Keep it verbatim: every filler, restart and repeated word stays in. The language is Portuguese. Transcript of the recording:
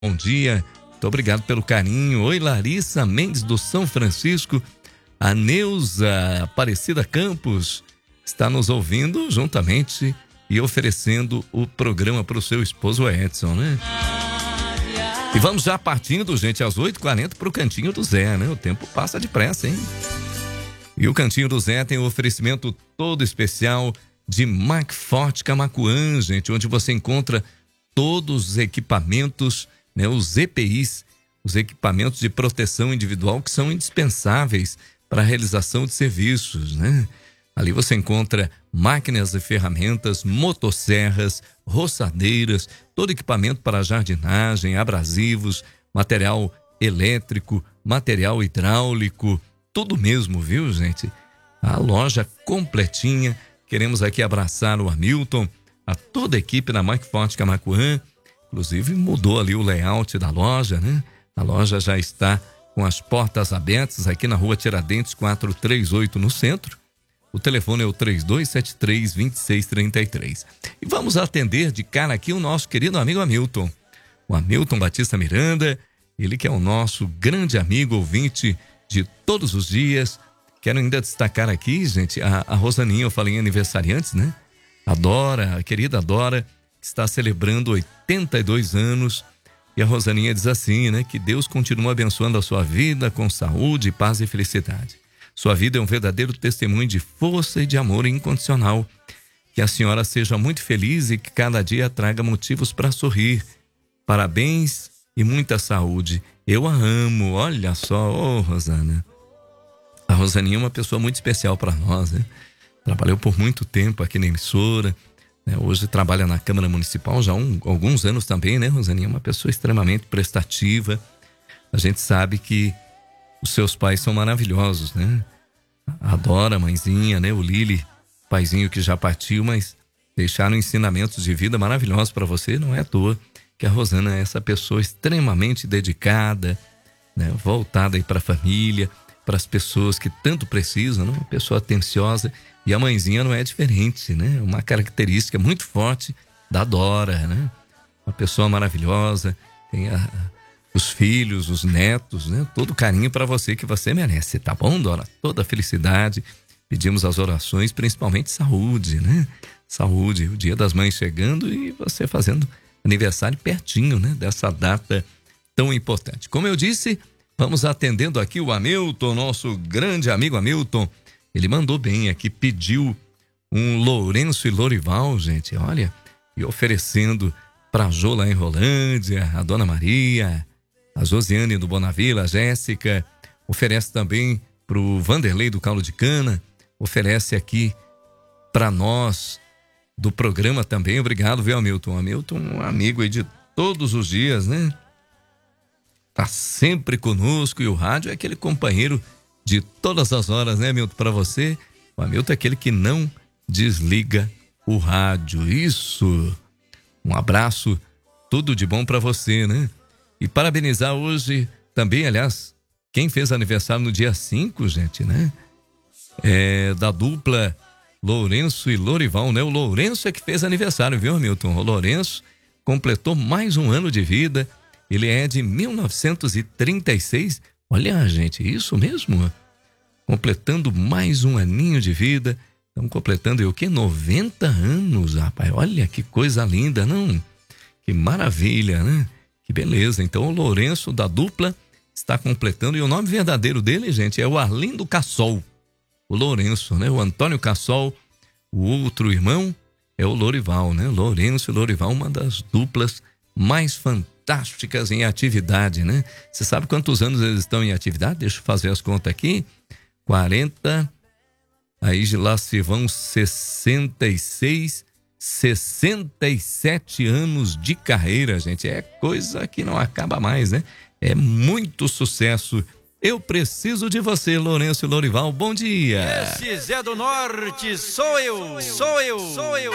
Bom dia, muito obrigado pelo carinho. Oi, Larissa Mendes do São Francisco. A Neuza Aparecida Campos está nos ouvindo juntamente e oferecendo o programa para o seu esposo Edson, né? E vamos já partindo, gente, às oito e quarenta para o Cantinho do Zé, né? O tempo passa depressa, hein? E o Cantinho do Zé tem um oferecimento todo especial de Macforte Camaquã, gente, onde você encontra todos os equipamentos, né, os E P Is, os equipamentos de proteção individual que são indispensáveis para a realização de serviços, né? Ali você encontra máquinas e ferramentas, motosserras, roçadeiras, todo equipamento para jardinagem, abrasivos, material elétrico, material hidráulico, tudo mesmo, viu, gente? A loja completinha. Queremos aqui abraçar o Hamilton, a toda a equipe da Macforte Camaquã. Inclusive mudou ali o layout da loja, né? A loja já está com as portas abertas aqui na rua Tiradentes quatrocentos e trinta e oito no centro. O telefone é o três dois sete três, dois seis três três. E vamos atender de cara aqui o nosso querido amigo Hamilton. O Hamilton Batista Miranda, ele que é o nosso grande amigo ouvinte de todos os dias. Quero ainda destacar aqui, gente, a, a Rosaninha, eu falei em aniversariantes, né? A Dora, a querida Dora, que está celebrando oitenta e dois anos. E a Rosaninha diz assim, né? Que Deus continua abençoando a sua vida com saúde, paz e felicidade. Sua vida é um verdadeiro testemunho de força e de amor incondicional. Que a senhora seja muito feliz e que cada dia traga motivos para sorrir. Parabéns e muita saúde. Eu a amo, olha só, ô oh, Rosana. A Rosaninha é uma pessoa muito especial para nós, né? Trabalhou por muito tempo aqui na emissora, né? Hoje trabalha na Câmara Municipal já há um, alguns anos também, né, Rosaninha? Uma pessoa extremamente prestativa. A gente sabe que os seus pais são maravilhosos, né? Adora a mãezinha, né? O Lili, paizinho que já partiu, mas deixaram ensinamentos de vida maravilhosos para você. Não é à toa que a Rosana é essa pessoa extremamente dedicada, né? Voltada aí para a família, para as pessoas que tanto precisam, né? Uma pessoa atenciosa. E a mãezinha não é diferente, né? Uma característica muito forte da Dora, né? Uma pessoa maravilhosa, tem a, os filhos, os netos, né? Todo o carinho para você que você merece, tá bom, Dora? Toda a felicidade. Pedimos as orações, principalmente saúde, né? Saúde, o Dia das Mães chegando e você fazendo aniversário pertinho, né? Dessa data tão importante. Como eu disse, vamos atendendo aqui o Hamilton, nosso grande amigo Hamilton. Ele mandou bem aqui, pediu um Lourenço e Lorival, gente, olha, e oferecendo para a Jô lá em Rolândia, a Dona Maria, a Josiane do Bonavila, a Jéssica, oferece também para o Vanderlei do Caldo de Cana, oferece aqui para nós do programa também. Obrigado, viu, Hamilton? Hamilton, um amigo aí de todos os dias, né? Tá sempre conosco e o rádio é aquele companheiro de todas as horas, né, Hamilton? Para você, o Hamilton é aquele que não desliga o rádio. Isso! Um abraço, tudo de bom para você, né? E parabenizar hoje também, aliás, quem fez aniversário no dia cinco, gente, né? É da dupla Lourenço e Lorival, né? O Lourenço é que fez aniversário, viu, Hamilton? O Lourenço completou mais um ano de vida. Ele é de mil novecentos e trinta e seis. Olha, gente, isso mesmo? Completando mais um aninho de vida. Estão completando o quê? noventa anos, rapaz. Olha que coisa linda, não? Que maravilha, né? Que beleza. Então o Lourenço da dupla está completando. E o nome verdadeiro dele, gente, é o Arlindo Cassol. O Lourenço, né? O Antônio Cassol. O outro irmão é o Lorival, né? Lourenço e Lorival, uma das duplas mais fantásticas. Fantásticas em atividade, né? Você sabe quantos anos eles estão em atividade? Deixa eu fazer as contas aqui. quarenta, aí de lá se vão sessenta e seis, sessenta e sete anos de carreira, gente. É coisa que não acaba mais, né? É muito sucesso. Eu preciso de você, Lourenço e Lorival. Bom dia. Esse Zé do Norte sou eu, sou eu, sou eu.